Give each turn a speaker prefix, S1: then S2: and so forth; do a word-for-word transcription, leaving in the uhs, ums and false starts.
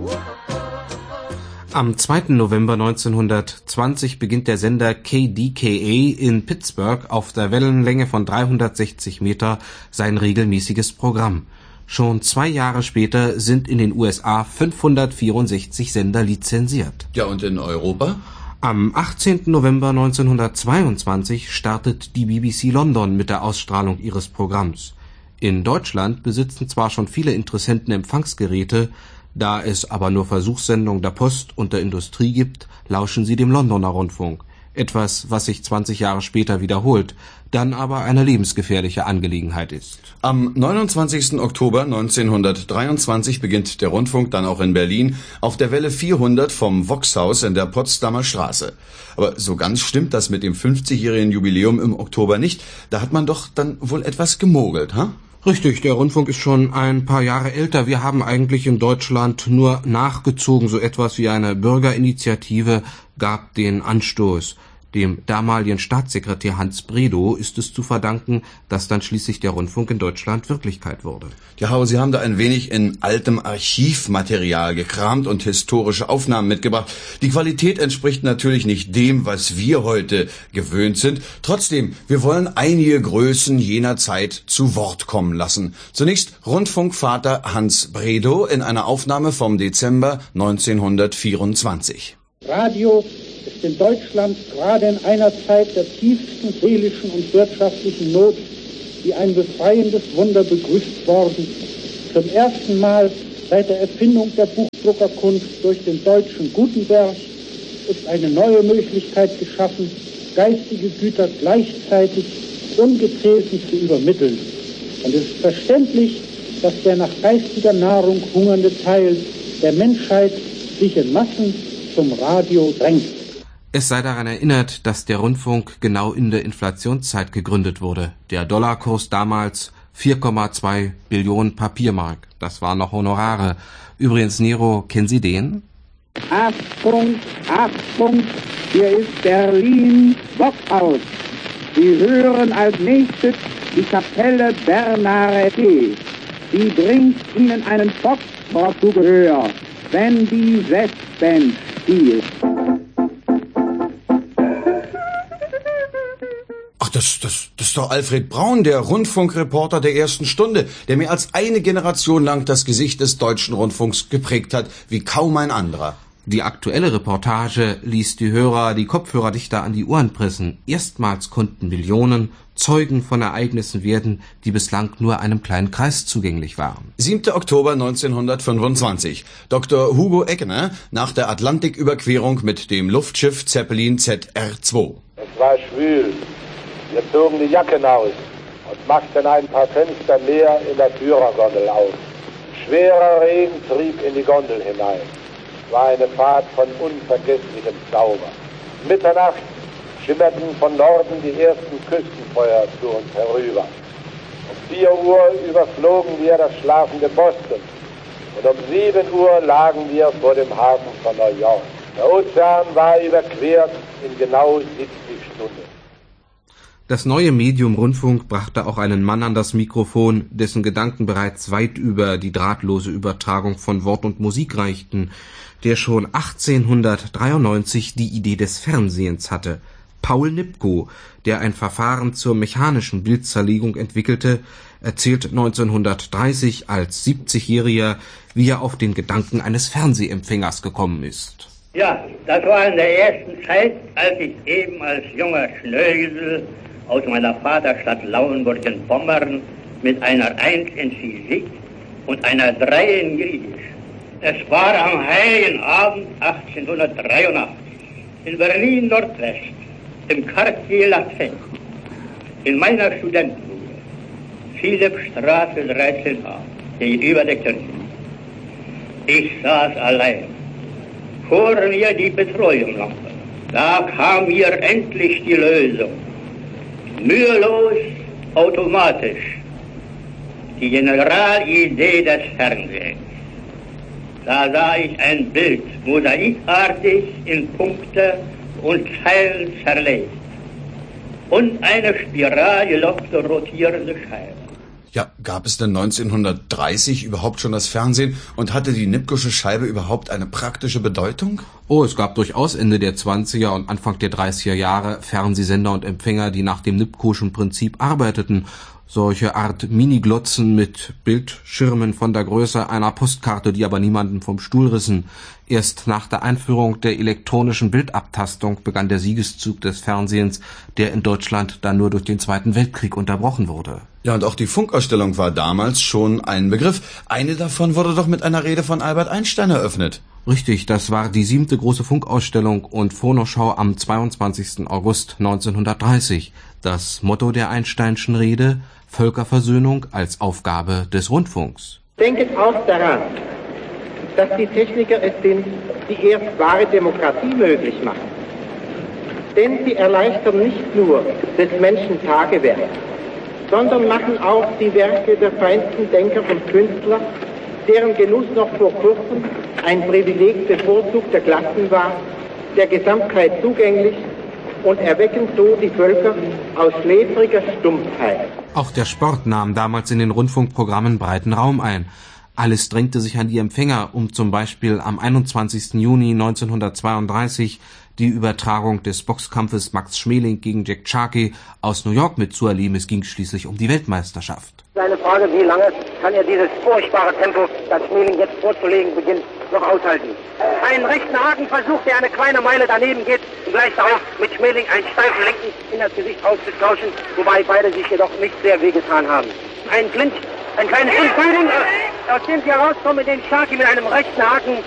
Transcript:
S1: Am zweiten November neunzehnhundertzwanzig beginnt der Sender K D K A in Pittsburgh auf der Wellenlänge von dreihundertsechzig Meter sein regelmäßiges Programm. Schon zwei Jahre später sind in den U S A fünfhundertvierundsechzig Sender lizenziert.
S2: Ja, und in Europa?
S1: Am achtzehnten November neunzehnhundertzweiundzwanzig startet die B B C London mit der Ausstrahlung ihres Programms. In Deutschland besitzen zwar schon viele Interessenten Empfangsgeräte, da es aber nur Versuchssendungen der Post und der Industrie gibt, lauschen sie dem Londoner Rundfunk. Etwas, was sich zwanzig Jahre später wiederholt, dann aber eine lebensgefährliche Angelegenheit ist.
S2: Am neunundzwanzigsten Oktober neunzehnhundertdreiundzwanzig beginnt der Rundfunk dann auch in Berlin auf der Welle vierhundert vom Voxhaus in der Potsdamer Straße. Aber so ganz stimmt das mit dem fünfzigjährigen Jubiläum im Oktober nicht. Da hat man doch dann wohl etwas gemogelt, ha?
S1: Richtig, der Rundfunk ist schon ein paar Jahre älter. Wir haben eigentlich in Deutschland nur nachgezogen. So etwas wie eine Bürgerinitiative gab den Anstoß. Dem damaligen Staatssekretär Hans Bredow ist es zu verdanken, dass dann schließlich der Rundfunk in Deutschland Wirklichkeit wurde.
S2: Ja, Hau, Sie haben da ein wenig in altem Archivmaterial gekramt und historische Aufnahmen mitgebracht. Die Qualität entspricht natürlich nicht dem, was wir heute gewöhnt sind. Trotzdem, wir wollen einige Größen jener Zeit zu Wort kommen lassen. Zunächst Rundfunkvater Hans Bredow in einer Aufnahme vom Dezember neunzehnhundertvierundzwanzig.
S3: Radio ist in Deutschland gerade in einer Zeit der tiefsten seelischen und wirtschaftlichen Not wie ein befreiendes Wunder begrüßt worden. Zum ersten Mal seit der Erfindung der Buchdruckerkunst durch den deutschen Gutenberg ist eine neue Möglichkeit geschaffen, geistige Güter gleichzeitig Ungezählten zu übermitteln. Und es ist verständlich, dass der nach geistiger Nahrung hungernde Teil der Menschheit sich in Massen zum Radio drängt.
S1: Es sei daran erinnert, dass der Rundfunk genau in der Inflationszeit gegründet wurde. Der Dollarkurs damals vier Komma zwei Billionen Papiermark. Das waren noch Honorare. Übrigens, Nero, kennen Sie den?
S3: Achtung, Achtung, hier ist Berlin Bockhaus. Sie hören als nächstes die Kapelle Bernarete. Sie bringt Ihnen einen Foxtrot zu Gehör, wenn die Westband spielt.
S2: Ach, das, das, das ist doch Alfred Braun, der Rundfunkreporter der ersten Stunde, der mehr als eine Generation lang das Gesicht des deutschen Rundfunks geprägt hat, wie kaum ein anderer.
S1: Die aktuelle Reportage ließ die Hörer die Kopfhörer dichter an die Ohren pressen. Erstmals konnten Millionen Zeugen von Ereignissen werden, die bislang nur einem kleinen Kreis zugänglich waren.
S2: siebter Oktober neunzehnhundertfünfundzwanzig. Doktor Hugo Eggener nach der Atlantiküberquerung mit dem Luftschiff Zeppelin Z R zwei.
S4: Es war schwül. Wir zogen die Jacken aus und machten ein paar Fenster mehr in der Führergondel auf. Schwerer Regen trieb in die Gondel hinein. Es war eine Fahrt von unvergesslichem Zauber. Mitternacht schimmerten von Norden die ersten Küstenfeuer zu uns herüber. Um vier Uhr überflogen wir das schlafende Boston und um sieben Uhr lagen wir vor dem Hafen von New York. Der Ozean war überquert in genau siebzig Stunden.
S1: Das neue Medium Rundfunk brachte auch einen Mann an das Mikrofon, dessen Gedanken bereits weit über die drahtlose Übertragung von Wort und Musik reichten, der schon achtzehnhundertdreiundneunzig die Idee des Fernsehens hatte. Paul Nipkow, der ein Verfahren zur mechanischen Bildzerlegung entwickelte, erzählt neunzehnhundertdreißig als siebzigjähriger, wie er auf den Gedanken eines Fernsehempfängers gekommen ist.
S5: Ja, das war in der ersten Zeit, als ich eben als junger Schnösel aus meiner Vaterstadt Lauenburg in Pommern mit einer Eins in Physik und einer Drei in Griechisch. Es war am heiligen Abend achtzehnhundertdreiundachtzig in Berlin Nordwest, im Quartier Latin, in meiner Studentenbude, Philippstraße dreizehn a, gegenüber der Kirche. Ich saß allein. Vor mir die Petroleumlampe. Da kam mir endlich die Lösung. Mühelos, automatisch. Die Generalidee des Fernsehens. Da sah ich ein Bild, mosaikartig in Punkte und Zeilen zerlegt. Und eine spiralgelochte rotierende Scheibe.
S2: Ja, gab es denn neunzehnhundertdreißig überhaupt schon das Fernsehen und hatte die Nipkowsche Scheibe überhaupt eine praktische Bedeutung?
S1: Oh, es gab durchaus Ende der zwanziger und Anfang der dreißiger Jahre Fernsehsender und Empfänger, die nach dem Nipkowschen Prinzip arbeiteten. Solche Art Mini-Glotzen mit Bildschirmen von der Größe einer Postkarte, die aber niemanden vom Stuhl rissen. Erst nach der Einführung der elektronischen Bildabtastung begann der Siegeszug des Fernsehens, der in Deutschland dann nur durch den Zweiten Weltkrieg unterbrochen wurde.
S2: Ja, und auch die Funkausstellung war damals schon ein Begriff. Eine davon wurde doch mit einer Rede von Albert Einstein eröffnet.
S1: Richtig, das war die siebte große Funkausstellung und Phonoschau am zweiundzwanzigsten August neunzehnhundertdreißig. Das Motto der Einsteinschen Rede: Völkerversöhnung als Aufgabe des Rundfunks.
S6: Denket auch daran, dass die Techniker es sind, die erst wahre Demokratie möglich machen. Denn sie erleichtern nicht nur des Menschen Tagewerk, sondern machen auch die Werke der feinsten Denker und Künstler, deren Genuss noch vor kurzem ein Privileg bevorzugter Klassen war, der Gesamtheit zugänglich und erwecken so die Völker aus schläfriger Stumpfheit.
S1: Auch der Sport nahm damals in den Rundfunkprogrammen breiten Raum ein. Alles drängte sich an die Empfänger, um zum Beispiel am einundzwanzigsten Juni neunzehnhundertzweiunddreißig die Übertragung des Boxkampfes Max Schmeling gegen Jack Sharkey aus New York mitzuerleben. Es ging schließlich um die Weltmeisterschaft.
S7: Eine Frage, wie lange kann er dieses furchtbare Tempo, das Schmeling jetzt vorzulegen beginnt, noch aushalten? Einen rechten Haken versucht, der eine kleine Meile daneben geht und gleich darauf mit Schmeling einen steifen Lenken in das Gesicht auszutauschen, wobei beide sich jedoch nicht sehr wehgetan haben. Ein Clinch, ein kleines Clinch, aus dem sie herauskommen, den Sharkey mit einem rechten Haken